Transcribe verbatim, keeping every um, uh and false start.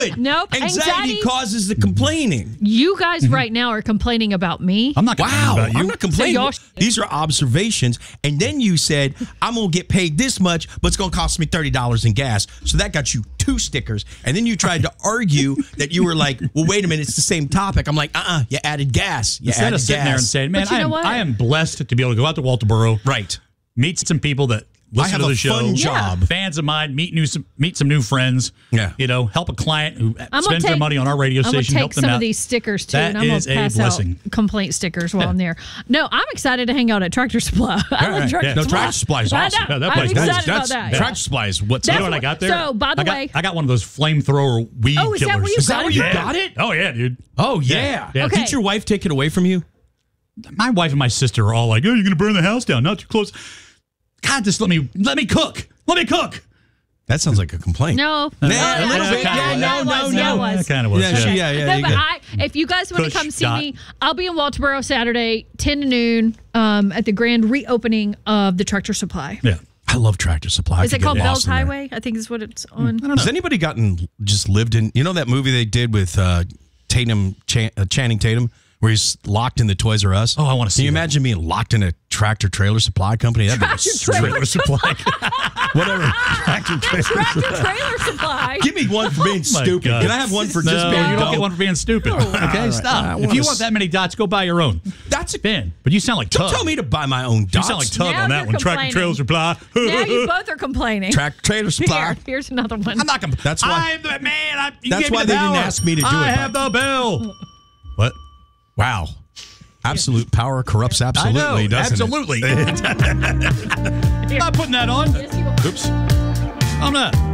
Nope. Anxiety, Anxiety causes the complaining. You guys right now are complaining about me. I'm not complaining Wow, about you. I'm not complaining. So y'all- These are observations. And then you said, I'm going to get paid this much, but it's going to cost me thirty dollars in gas. So that got you two stickers. And then you tried to argue that you were like, well, wait a minute, it's the same topic. I'm like, uh-uh, you added gas. You Instead added of sitting gas. there and saying, man, But you I know am, what? I am blessed to be able to go out to Walterboro, Right. meet some people that listen I have to the a show, fun job. fans of mine, meet new some, meet some new friends. Yeah. You know, help a client who I'm spends gonna their take- money on our radio I'm gonna station. Help take them some out. of these stickers too, That and I'm gonna is a pass blessing. out complaint stickers while Yeah. I'm there. No, I'm excited to hang out at Tractor Supply. I Right, like right. Tractor Yeah. No, Supply. Tractor Supply is I awesome. know. Yeah, that I'm place- excited that's- about that's, that. Tractor Supply is what's You That's know what I what- got there? so, by the I got, way- I got one of those flamethrower weed Oh, is that killers. where you Is that got where it? you Yeah. got it? Oh, yeah, dude. Oh, yeah. Yeah. Okay. Did your wife take it away from you? My wife and my sister are all like, oh, you're going to burn the house down. Not too close. God, just let me let me cook. Let me cook. That sounds like a complaint. No, Nah, no, a I little don't bit. think Yeah, that- no, that no, was- no. that was. That kind of was. Yeah, Yeah. she- yeah, yeah, No, you but got- I, if you guys want to Push, come see dot. me, I'll be in Walterboro Saturday, ten to noon, um, at the grand reopening of the Tractor Supply. Yeah. I love Tractor Supply. I Is could it called get Bell's lost in there. Highway? I think is what it's on. Has anybody gotten just lived in? You know that movie they did with uh, Tatum, Chan, uh, Channing Tatum, where he's locked in the Toys R Us? Oh, I wanna see Can you that. imagine being locked in a tractor trailer supply company? That'd Tractor be Trailer supply. Whatever. Tractor trailer. Tractor Trailer Supply. Give me one for being My stupid. God. Can I have one for No, just being you don't dumb? get one for being stupid. Okay, stop. I If wanna you s- want that many dots, go buy your own. That's a. Ben, but you sound like Don't Tug. tell me to buy my own You dots. sound like Tug Now on that you're one. Tractor complaining. Trailer Supply. Now you both are complaining. Tractor trailer supply. Here, here's another one. I'm not going to. That's why- I'm the man. I, you That's gave me why the they didn't power. ask me to do I it, have the bell. What? Wow. Absolute power corrupts absolutely, I know, doesn't absolutely. I'm not putting that on. Yes, you are. Oops. I'm not.